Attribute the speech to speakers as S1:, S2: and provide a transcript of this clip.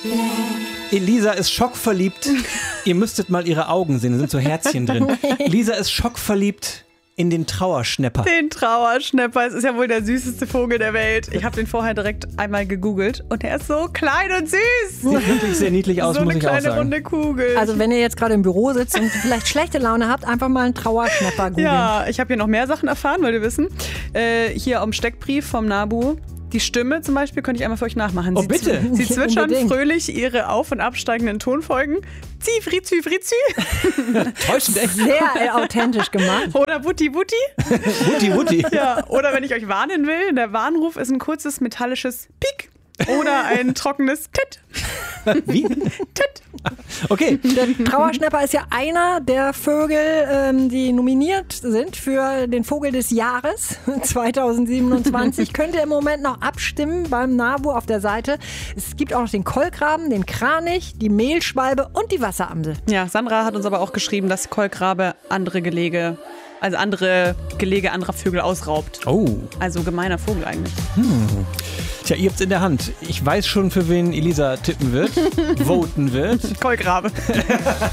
S1: Elisa ist schockverliebt. Ihr müsstet mal ihre Augen sehen, da sind so Herzchen drin. Elisa ist schockverliebt in den Trauerschnäpper.
S2: Den Trauerschnäpper, es ist ja wohl der süßeste Vogel der Welt. Ich habe den vorher direkt einmal gegoogelt und er ist so klein und süß.
S1: Sieht wirklich sehr niedlich aus,
S2: so
S1: muss ich auch
S2: eine kleine
S1: sagen.
S2: runde Kugel.
S3: Also wenn ihr jetzt gerade im Büro sitzt und vielleicht schlechte Laune habt, einfach mal einen Trauerschnäpper googeln.
S2: Ja, ich habe hier noch mehr Sachen erfahren, wollt ihr wissen. Hier am Steckbrief vom NABU. Die Stimme zum Beispiel könnte ich einmal für euch nachmachen.
S1: Oh, bitte.
S2: Sie zwitschern
S3: Unbedingt.
S2: fröhlich ihre auf- und absteigenden Tonfolgen. Zifri, zifri,
S1: Täuschend echt.
S3: Sehr authentisch gemacht.
S2: Oder Wutti, Wutti.
S1: Wutti, Wutti.
S2: Ja, oder wenn ich euch warnen will, der Warnruf ist ein kurzes metallisches Piek oder ein trockenes Tit.
S1: Wie?
S2: Tit.
S1: Okay.
S3: Der Trauerschnäpper ist ja einer der Vögel, die nominiert sind für den Vogel des Jahres 2027. Könnt ihr im Moment noch abstimmen beim NABU auf der Seite. Es gibt auch noch den Kolkraben, den Kranich, die Mehlschwalbe und die Wasseramsel.
S2: Ja, Sandra hat uns aber auch geschrieben, dass Kolkrabe andere Gelege anderer Vögel ausraubt.
S1: Oh.
S2: Also gemeiner Vogel eigentlich.
S1: Tja, ihr habt's in der Hand. Ich weiß schon, für wen Elisa tippen wird, voten wird.
S2: Kolkrabe.